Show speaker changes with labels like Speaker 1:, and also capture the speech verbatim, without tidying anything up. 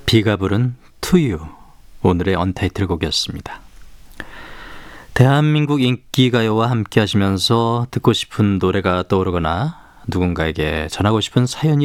Speaker 1: 비가 부른 To You, 오늘의 언타이틀 곡이었습니다. 대한민국 인기가요와 함께 하시면서 듣고 싶은 노래가 떠오르거나 누군가에게 전하고 싶은 사연이